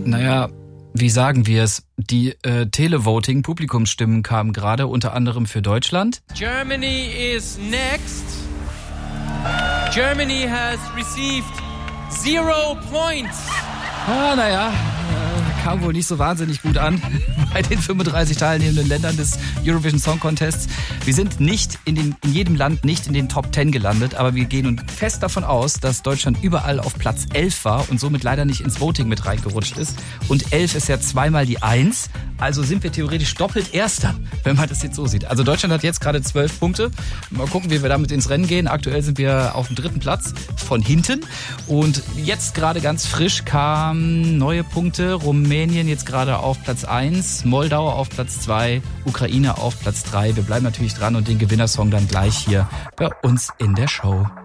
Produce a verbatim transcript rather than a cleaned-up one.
Naja, wie sagen wir es? Die äh, Televoting-Publikumsstimmen kamen gerade unter anderem für Deutschland. Germany is next. Germany has received zero points. Ah, naja, äh, kam wohl nicht so wahnsinnig gut an bei den fünfunddreißig teilnehmenden Ländern des Eurovision Song Contests. Wir sind nicht in, den, in jedem Land nicht in den Top Ten gelandet, aber wir gehen nun fest davon aus, dass Deutschland überall auf Platz elf war und somit leider nicht ins Voting mit reingerutscht ist. Und elf ist ja zweimal die eins, also sind wir theoretisch doppelt Erster, wenn man das jetzt so sieht. Also Deutschland hat jetzt gerade zwölf Punkte. Mal gucken, wie wir damit ins Rennen gehen. Aktuell sind wir auf dem dritten Platz von hinten. Und jetzt gerade ganz frisch kamen neue Punkte. Rumänien jetzt gerade auf Platz eins, Moldau auf Platz zwei, Ukraine auf Platz drei. Wir bleiben natürlich dran und den Gewinnersong dann gleich hier bei uns in der Show.